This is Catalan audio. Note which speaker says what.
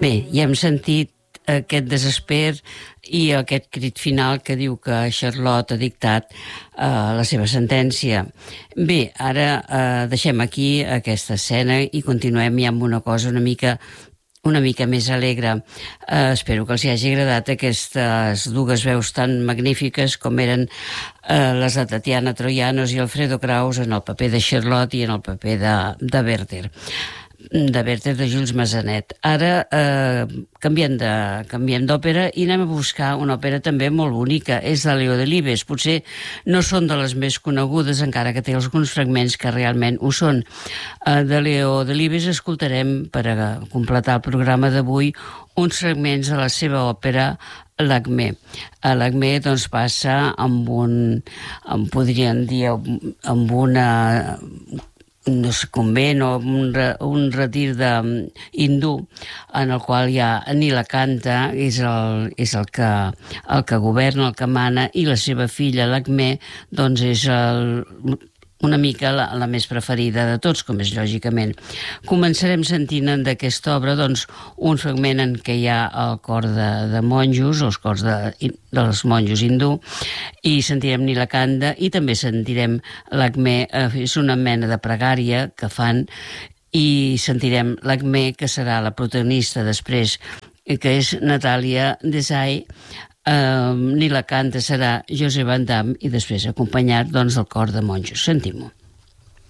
Speaker 1: Bé, ja hem sentit aquest desesper i aquest crit final que diu que Charlotte ha dictat la seva sentència. Bé, ara deixem aquí aquesta escena i continuem ja amb una cosa una mica més alegre. Espero que els hi hagi agradat aquestes dues veus tan magnífiques com eren les de Tatiana Troianos i Alfredo Kraus en el paper de Charlotte i en el paper de Werther. De Jules Massanet. Ara canviem d'òpera i anem a buscar una òpera també molt bonica. És de Leo Delibes. Potser no són de les més conegudes, encara que té alguns fragments que realment ho són. De Leo Delibes escoltarem, per a completar el programa d'avui, uns fragments de la seva òpera L'Acmé. L'Acmé doncs passa amb podríem dir, amb una no sé, convent o un retir hindú en el qual ja Nilakanta és el que governa, el que mana, i la seva filla l'Acmé doncs és una mica la més preferida de tots, com és lògicament. Començarem sentint d'aquesta obra doncs, un fragment en què hi ha el cor de monjos, els cors dels monjos hindú, i sentirem Nilakanta i també sentirem l'Acmé. És una mena de pregària que fan, i sentirem l'Acmé, que serà la protagonista després, que és Natàlia Desai. Nilakanta serà José Van Damme i després acompanyat doncs, del cor de monjos. Sentim-ho.